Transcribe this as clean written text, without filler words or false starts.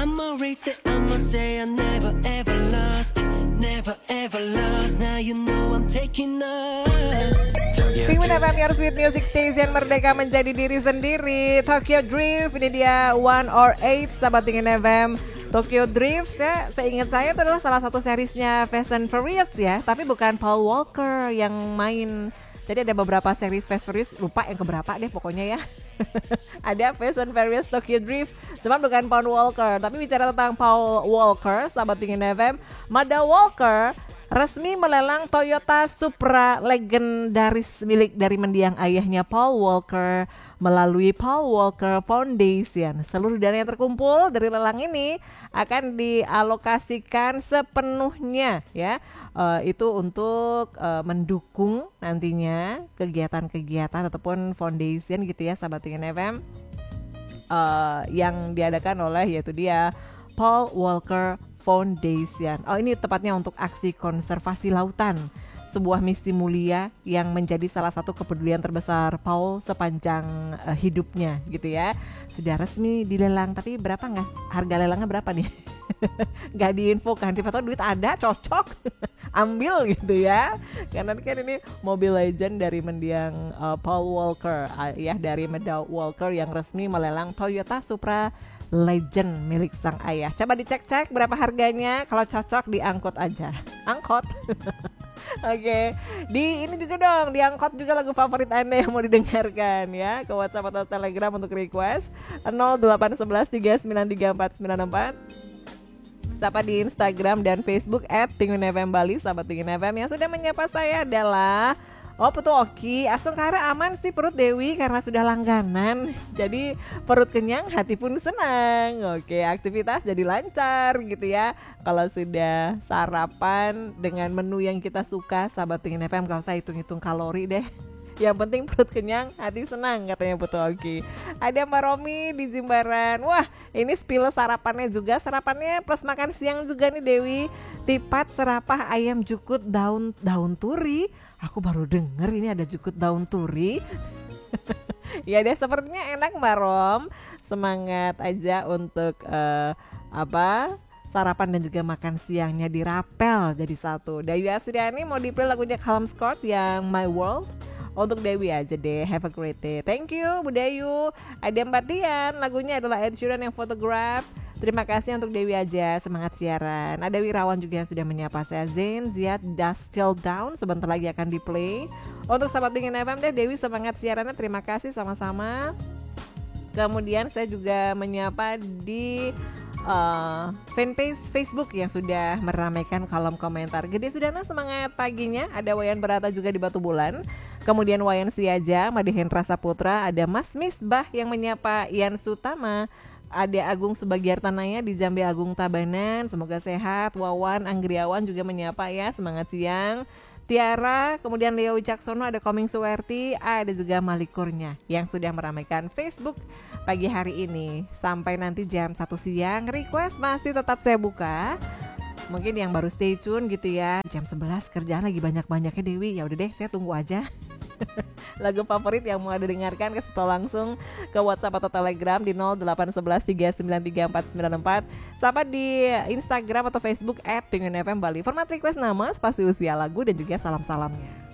I'ma race it, I'ma say I never ever lost. Never ever lost. Now you know I'm taking off. Penguin FM, your sweet music station, merdeka menjadi diri sendiri. Tokyo Drift, ini dia 1 or 8, sahabat Penguin FM. Tokyo Drift, ya, seingat saya itu adalah salah satu seriesnya Fast and Furious ya. Tapi bukan Paul Walker yang main. Jadi ada beberapa series Fast Furious, lupa yang keberapa deh pokoknya ya. Ada Fast and Furious Tokyo Drift, cuman bukan Paul Walker. Tapi bicara tentang Paul Walker, sahabat Penguin FM, Mada Walker resmi melelang Toyota Supra legendaris milik dari mendiang ayahnya Paul Walker melalui Paul Walker Foundation. Seluruh dana yang terkumpul dari lelang ini akan dialokasikan sepenuhnya ya, itu untuk mendukung nantinya kegiatan-kegiatan ataupun foundation gitu ya, sahabat Penguin FM, yang diadakan oleh yaitu dia Paul Walker Foundation. Oh, ini tepatnya untuk aksi konservasi lautan, sebuah misi mulia yang menjadi salah satu kepedulian terbesar Paul sepanjang hidupnya gitu ya. Sudah resmi dilelang, tapi berapa nggak? Harga lelangnya berapa nih? Nggak diinfokan. Tiba-tiba duit ada, cocok, ambil gitu ya. Karena kan ini mobil legend dari mendiang Paul Walker, ya, dari Mada Walker yang resmi melelang Toyota Supra legend milik sang ayah. Coba dicek-cek berapa harganya. Kalau cocok diangkut aja. Angkot. Oke. Di ini juga dong, diangkut juga lagu favorit Anda yang mau didengarkan ya. Ke WhatsApp atau Telegram untuk request 0811393494. Sapa di Instagram dan Facebook @penguinfmbali. Sahabat Penguin FM, yang sudah menyapa saya adalah Putu Oki. Astung kara aman sih perut Dewi karena sudah langganan. Jadi perut kenyang, hati pun senang. Oke, aktivitas jadi lancar gitu ya. Kalau sudah sarapan dengan menu yang kita suka, sahabat Penguin FM, gak usah hitung-hitung kalori deh. Yang penting perut kenyang, hati senang, katanya Putu Oki. Ada Mbak Romi di Jimbaran. Wah, ini spill sarapannya juga. Sarapannya plus makan siang juga nih Dewi. Tipat serapah ayam jukut daun turi. Aku baru denger ini ada jukut daun turi. Ya deh, sepertinya enak Mbak Rom. Semangat aja untuk sarapan dan juga makan siangnya dirapel jadi satu. Dewi Asriani mau di-play lagunya Calm Scott yang My World. Untuk Dewi aja deh, have a great day. Thank you Bu Dayu. Ada Mbak Tian, lagunya adalah Ed Sheeran yang Photograph. Terima kasih untuk Dewi aja, semangat siaran. Ada Wirawan juga yang sudah menyapa saya. Zain, Ziad, Dust Still Down, sebentar lagi akan di-play. Untuk sahabat Penguin FM deh, Dewi semangat siarannya, terima kasih sama-sama. Kemudian saya juga menyapa di fanpage Facebook yang sudah meramaikan kolom komentar. Gede Sudana semangat paginya. Ada Wayan Berata juga di Batu Bulan. Kemudian Wayan Siaja, Madihendra Saputra. Ada Mas Misbah yang menyapa Ian Sutama. Ada Agung Subagiar Tanaya di Jambi Agung Tabanan. Semoga sehat. Wawan Anggriawan juga menyapa ya, semangat siang. Tiara, kemudian Leo Wicaksono, ada Koming Suwerti, ada juga Malikurnya yang sudah meramaikan Facebook pagi hari ini. Sampai nanti jam 1 siang, request masih tetap saya buka. Mungkin yang baru stay tune gitu ya. Jam 11 kerjaan lagi banyak-banyaknya Dewi. Ya udah deh, saya tunggu aja. Lagu favorit yang mau Anda dengarkan, kasih tau langsung ke WhatsApp atau Telegram di 0811393494. Sapa di Instagram atau Facebook @penguinfmbali. Format request nama, spasi usia lagu dan juga salam-salamnya.